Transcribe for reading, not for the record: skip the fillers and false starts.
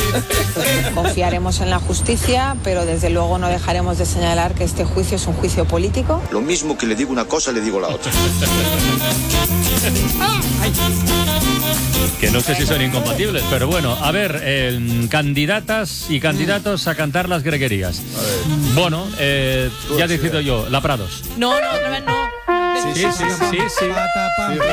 Confiaremos en la justicia, pero desde luego no dejaremos de señalar que este juicio es un juicio político. Lo mismo que le digo una cosa, le digo la otra. Que no sé si son incompatibles, pero bueno, a ver, candidatas y candidatos a cantar las greguerías. Bueno, ya decido yo, La Prados. No, otra vez no. Sí.